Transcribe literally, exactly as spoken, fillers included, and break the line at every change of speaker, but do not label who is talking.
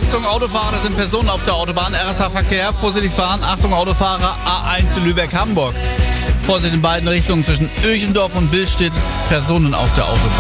Achtung Autofahrer, das sind Personen auf der Autobahn. R S H-Verkehr, vorsichtig fahren. Achtung Autofahrer, A eins Lübeck-Hamburg. Vorsicht in beiden Richtungen zwischen Öchendorf und Billstedt. Personen auf der Autobahn.